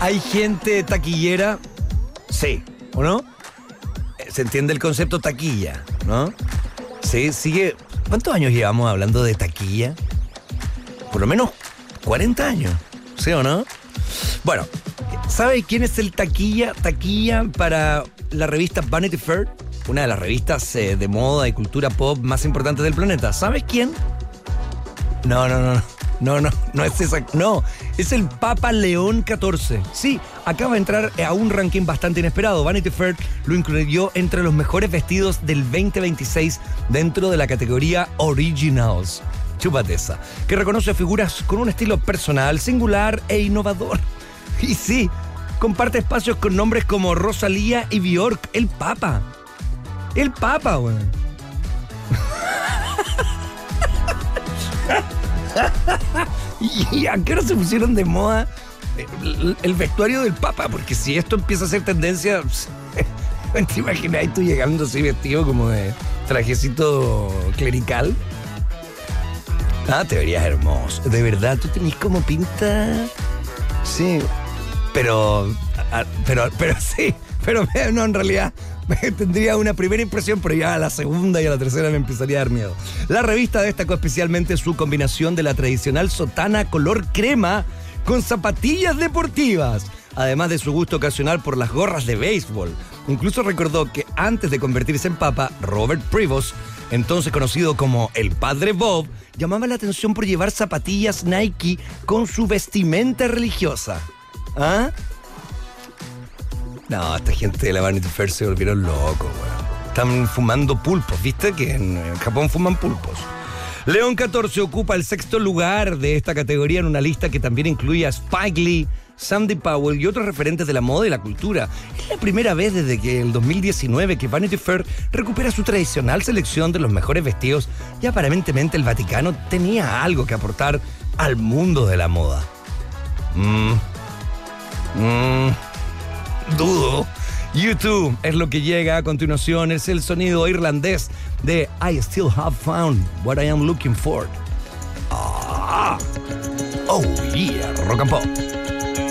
Hay gente taquillera, sí, ¿o no? Se entiende el concepto taquilla, ¿no? Sí, sigue. ¿Cuántos años llevamos hablando de taquilla? Por lo menos 40 años, ¿sí o no? Bueno, ¿sabe quién es el taquilla? Taquilla para la revista Vanity Fair, una de las revistas de moda y cultura pop más importantes del planeta. ¿Sabes quién? No es esa. No, es el Papa León XIV. Sí, acaba de entrar a un ranking bastante inesperado. Vanity Fair lo incluyó entre los mejores vestidos del 2026 dentro de la categoría Originals. Chúpate esa. Que reconoce figuras con un estilo personal, singular e innovador. Y sí, comparte espacios con nombres como Rosalía y Björk. El Papa. El Papa, güey. ¿Y a qué hora se pusieron de moda el vestuario del Papa? Porque si esto empieza a ser tendencia, ¿te imaginas tú llegando así vestido como de trajecito clerical? Ah, te verías hermoso. De verdad, tú tenés como pinta. Sí, pero sí, pero no, en realidad tendría una primera impresión, pero ya a la segunda y a la tercera me empezaría a dar miedo. La revista destacó especialmente su combinación de la tradicional sotana color crema con zapatillas deportivas, además de su gusto ocasional por las gorras de béisbol. Incluso recordó que antes de convertirse en papa, Robert Prevost, entonces conocido como el Padre Bob, llamaba la atención por llevar zapatillas Nike con su vestimenta religiosa. ¿Ah? No, esta gente de la Vanity Fair se volvieron locos, weón. Están fumando pulpos, ¿viste? Que en Japón fuman pulpos. León XIV ocupa el 6º lugar de esta categoría en una lista que también incluye a Spike Lee, Sandy Powell y otros referentes de la moda y la cultura. Es la primera vez desde que el 2019 que Vanity Fair recupera su tradicional selección de los mejores vestidos y aparentemente el Vaticano tenía algo que aportar al mundo de la moda. Dudo. YouTube es lo que llega a continuación. Es el sonido irlandés de I Still Have Found What I Am Looking For. Oh yeah, rock and pop.